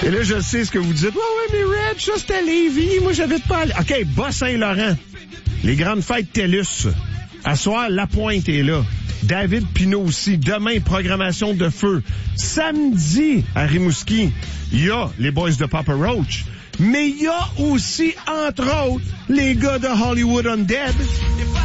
Et là, je sais ce que vous dites. Ouais, mais Red, ça, c'était à Lévis. Moi, j'habite pas à... OK, Bas-Saint-Laurent. Les grandes fêtes TELUS. À soir, La Pointe est là. David Pinault aussi. Demain, programmation de feu. Samedi, à Rimouski, il y a les boys de Papa Roach. Mais il y a aussi, entre autres, les gars de Hollywood Undead.